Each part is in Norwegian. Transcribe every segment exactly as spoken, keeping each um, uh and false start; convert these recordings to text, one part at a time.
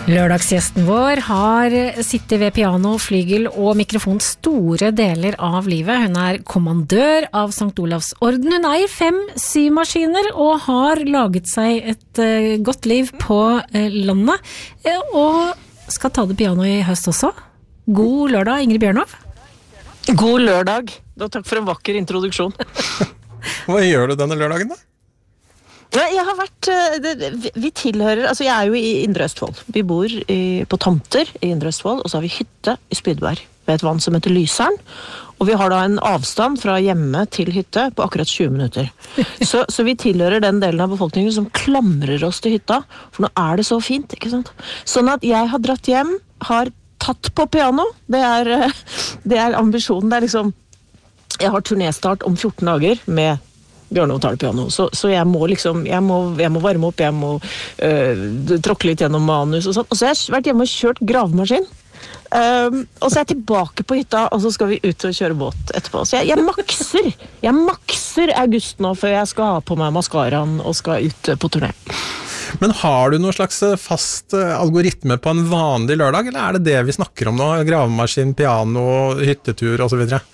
Lørdagsgjesten vår har sittet ved piano, flygel og mikrofon store deler av livet. Hun er kommandør av Sankt Olavs orden. Hun eier fem symaskiner og har laget seg et uh, godt liv på uh, landet. Uh, og skal ta det piano i høst også. God lørdag, Ingrid Bjørnov. God lørdag. Da, takk for en vakker introduksjon. Hva gjør du denne lørdagen da? Jeg har vært, vi tilhører, altså jeg er jo i Indre Østfold. Vi bor i, på Tomter i Indre Østfold, og så har vi hytte i Spydberg ved et vann som heter Lyseren. Og vi har da en avstand fra hjemme til hytte på akkurat tjue minutter. Så, så vi tilhører den delen av befolkningen som klamrer oss til hytta, for nå er det så fint, ikke sant? Sånn at jeg har dratt hjem, har tatt på piano, det er, det er ambisjonen, det er liksom, jeg har turnéstart om fjorten dager med Bjørnov tar det piano, så, så jeg må liksom, jeg må, jeg må varme opp, jeg må øh, tråkke litt gjennom manus og sånt, og så har jeg vært hjemme og kjørt gravemaskin, um, og så er jeg tilbake på hytta, og så skal vi ut og kjøre båt etterpå, så jeg, jeg makser, jeg makser august nå, før jeg skal ha på meg maskaraen og skal ut på turné. Men har du noen slags fast algoritme på en vanlig lørdag, eller er det det vi snakker om nå? Gravemaskin, piano, hyttetur og så videre?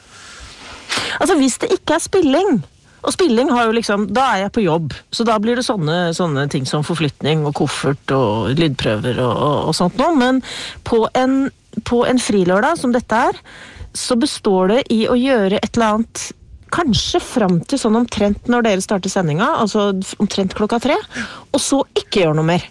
Altså hvis det ikke er spilling, og spilling har jo liksom, da er jeg på jobb, så da blir det sånne, sånne ting som forflytning og koffert og lydprøver og, og, og sånt noe, men på en, på en frilørdag som dette er, så består det i å gjøre et eller annet, kanskje frem til sånn omtrent når dere starter sendinga, altså omtrent klokka tre, og så ikke gjøre noe mer.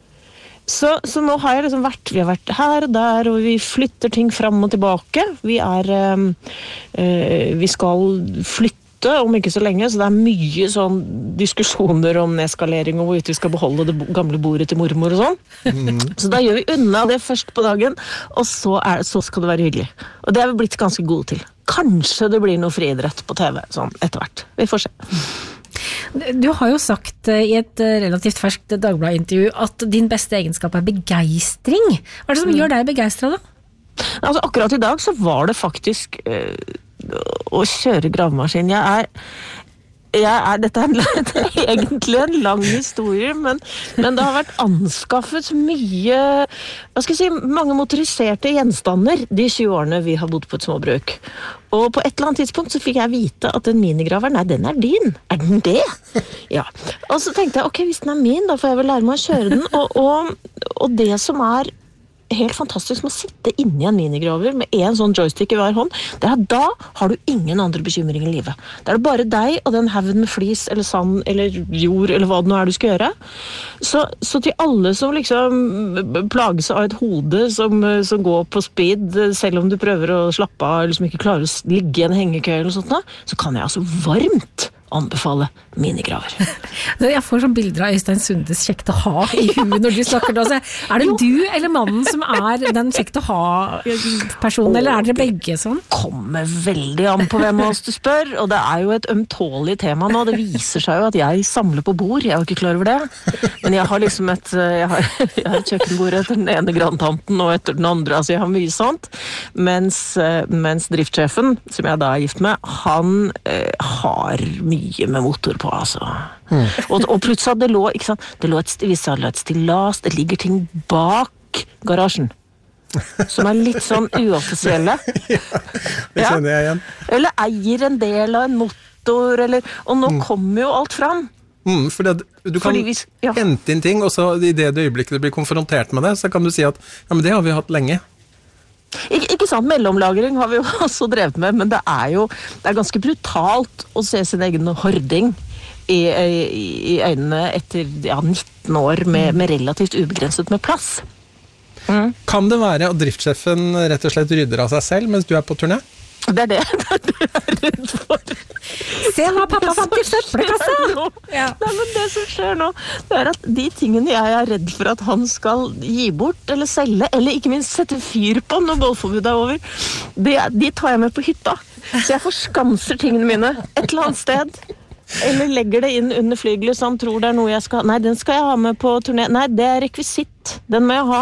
Så, så nå har jeg liksom vært, vi har vært her og der, og vi flytter ting frem og tilbake. Vi er, øh, øh, vi skal flytte om ikke så lenge, så det er mye sånn diskusjoner om nedskalering og hvorvidt vi skal beholde det gamle bordet til mormor og sånn. Mm. Så da gjør vi unna det først på dagen, og så, er, så skal det være hyggelig. Og det er vi blitt ganske gode til. Kanskje det blir noe friidrett på T V, sånn etter hvert. Vi får se. Du har jo sagt i et relativt ferskt Dagbladet-intervju at din beste egenskap er begeistring. Hva er det som mm. gjør deg begeistret da? Altså akkurat i dag så var det faktisk øh, å kjøre gravemaskin. Jeg er, jeg er dette er, en, det er egentlig en lang historie, men, men det har vært anskaffet mye, hva skal jeg si, mange motoriserte gjenstander de tjue årene vi har bodd på et småbruk. Og på et eller annet tidspunkt så fikk jeg vite at den minigraver, nei, den er din. Er den det? Ja. Og så tenkte jeg, ok, hvis den er min, da får jeg vel lære meg å kjøre den. Og, og, og det som er helt fantastisk med å sitte inne i en minigraver med en sånn joystick i hver hånd, det er da har du ingen andre bekymringer i livet. Da er det bare deg og den haugen med flis eller sand eller jord eller hva det nå er du skal gjøre. Så, så til alle som liksom plages av et hode som, som går på speed, selv om du prøver å slappe av eller som ikke klarer å ligge i en hengekøy eller sånt, så kan jeg altså varmt anbefale minigraver. Jeg får sånn bilder av Øystein Sundes kjekt å ha i huet når du snakker da. Er det du eller mannen som er den kjekt å ha personen, eller er dere begge sånn? Kommer veldig an på hvem av oss du spør, og det er jo et ømtålig tema nå. Det viser seg jo at jeg samler på bord, jeg er jo ikke klar over det. Men jeg har liksom et, jeg har, jeg har et kjøkkenbord etter den ene grandtanten og etter den andre, altså jeg har mye sånt. Mens, mens driftssjefen, som jeg da er gift med, han eh, har mye mye med motor på, altså. Mm. Og, og plutselig det lå, ikke sant, det lå et, hvis det lå et stillas, det ligger ting bak garasjen, som er litt sånn uoffisielle. Ja, det kjenner jeg igjen. Ja. Eller eier en del av en motor, eller, og nå mm. kommer jo alt fram. Mm, fordi at du kan vi, ja. hente inn ting, og så i det øyeblikket du blir konfrontert med det, så kan du si at, ja, men det har vi hatt lenge. Ik- ikke sant, mellomlagring har vi jo også drevet med, men det er jo det er ganske brutalt å se sin egen hording i, i, i øynene etter ja, nitten år med, med relativt ubegrenset med plass. Mm. Kan det være at driftssjefen rett og slett rydder av seg selv mens du er på turné? Det er det, det er det jeg er redd for. Se hva pappa fant i søppelkassa! Ja. Nei, men det som skjer nå, det er at de tingene jeg er redd for at han skal gi bort, eller selge, eller ikke minst sette fyr på når bålforbudet er over, de, de tar jeg med på hytta. Så jeg forskamser tingene mine et eller annet sted. Eller legger det inn under flygler, så han tror det er noe jeg skal ha. Nei, den skal jeg ha med på turné. Nei, det er rekvisitt. Den må jeg ha.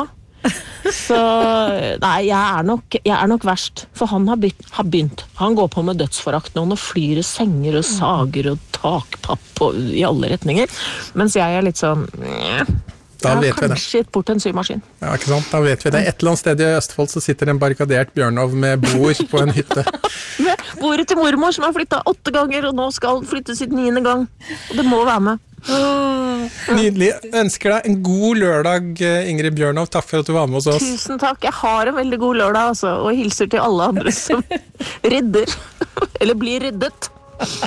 Så nei, jeg er nok jeg er nok verst, for han har begynt, har begynt. Han går på med dødsforakt nå, og flyr senger og sager og takpapp og, i alle retninger, mens jeg er litt sånn Da Jeg vet har vi det. kanskje gitt bort en symaskin. Ja, ikke sant? Da vet vi det. Et eller annet sted i Østfold så sitter en barrikadert Bjørnov med bord på en hytte. Med bordet til mormor som har flyttet åtte ganger, og nå skal flytte sitt niende gang. Og det må være med. Nydelig. Ønsker deg en god lørdag, Ingrid Bjørnov. Takk for at du var med hos oss. Tusen takk. Jeg har en veldig god lørdag, altså, og hilser til alle andre som redder, eller blir reddet.